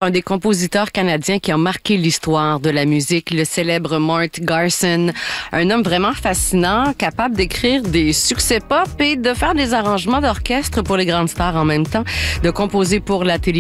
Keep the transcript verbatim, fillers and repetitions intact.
Un des compositeurs canadiens qui a marqué l'histoire de la musique, le célèbre Mort Garson. Un homme vraiment fascinant, capable d'écrire des succès pop et de faire des arrangements d'orchestre pour les grandes stars en même temps, de composer pour la télévision